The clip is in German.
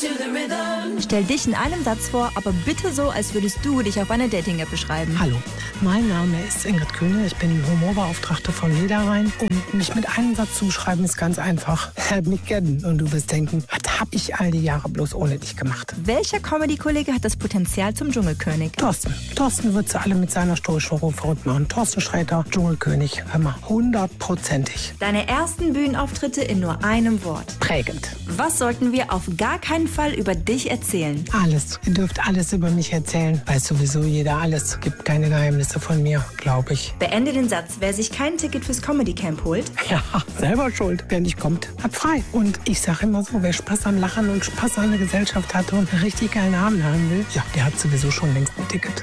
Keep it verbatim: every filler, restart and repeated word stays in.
Stell dich in einem Satz vor, aber bitte so, als würdest du dich auf einer Dating-App beschreiben. Hallo, mein Name ist Ingrid Kühne, ich bin Humorbeauftragte von Niederrhein und mich mit einem Satz zu beschreiben ist ganz einfach. Lern mich kennen und du wirst denken, was hab ich all die Jahre bloß ohne dich gemacht? Welcher Comedy-Kollege hat das Potenzial zum Dschungelkönig? Thorsten. Thorsten wird sie alle mit seiner Story-Show verrückt machen. Thorsten Sträter, Dschungelkönig, hör mal, hundertprozentig. Deine ersten Bühnenauftritte in nur einem Wort. Prägend. Was sollten wir auf gar keinen Fall über dich erzählen? Alles. Ihr dürft alles über mich erzählen. Weiß sowieso jeder alles. Gibt keine Geheimnisse von mir, glaube ich. Beende den Satz. Wer sich kein Ticket fürs Comedy Camp holt, ja, selber schuld. Wer nicht kommt, hat frei. Und ich sage immer so, wer Spaß am Lachen und Spaß an der Gesellschaft hat und einen richtig geilen Abend haben will, ja, der hat sowieso schon längst ein Ticket.